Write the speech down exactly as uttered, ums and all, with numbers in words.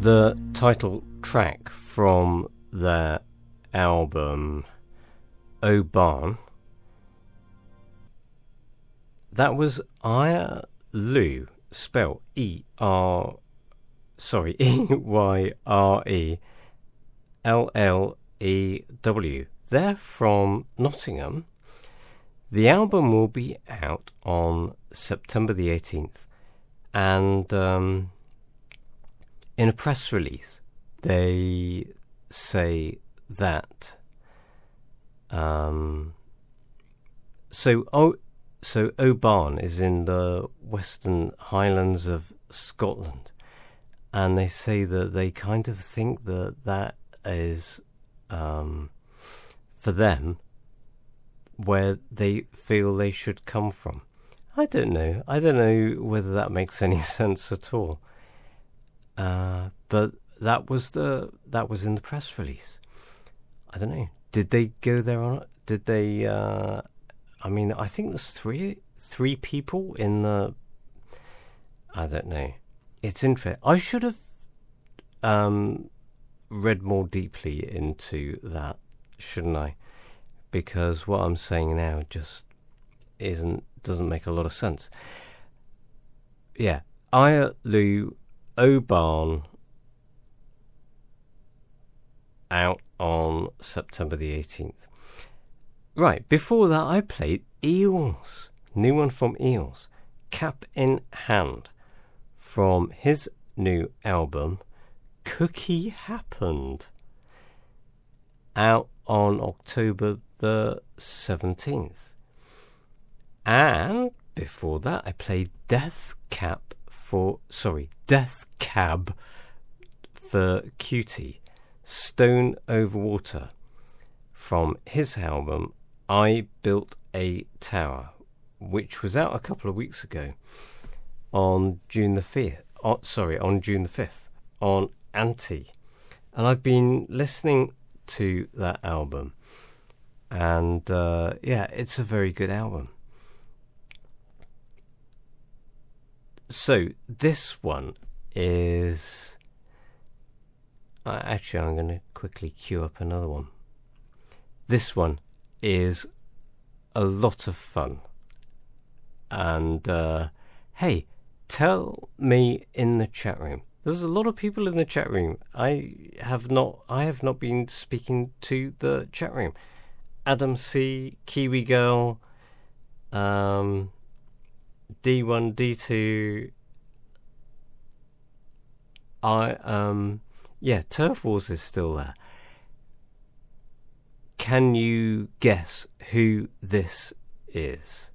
the title track from their album O Barn. That was Aya Lou, spelled E R, sorry, E Y R E L L E W. They're from Nottingham. The album will be out on September the eighteenth, and um, in a press release they say that um, so oh so Oban is in the Western Highlands of Scotland, and they say that they kind of think that that is um, for them where they feel they should come from. I don't know. I don't know whether that makes any sense at all. Uh, but that was the that was in the press release. I don't know. Did they go there on? Did they? Uh, I mean, I think there's three three people in the. I don't know. It's interesting. I should have um, read more deeply into that, shouldn't I? Because what I'm saying now just isn't doesn't make a lot of sense. Yeah, Aya Lou Oban out on September the eighteenth. Right, before that I played Eels, new one from Eels, Cap in Hand, from his new album Cookie Happened, out on October the seventeenth. And before that I played Death Cap for sorry Death Cab for Cutie, Stone Over Water, from his album I Built a Tower, which was out a couple of weeks ago on June the fifth. Oh, sorry, on June the fifth on Anti, and I've been listening to that album, and uh, yeah, it's a very good album. So this one is uh, actually I'm going to quickly queue up another one. This one is a lot of fun, and uh, hey, tell me in the chat room. There's a lot of people in the chat room. I have not I have not been speaking to the chat room. Adam C, Kiwi Girl, um, D one, D two. I um yeah, Turf Wars is still there. Can you guess who this is?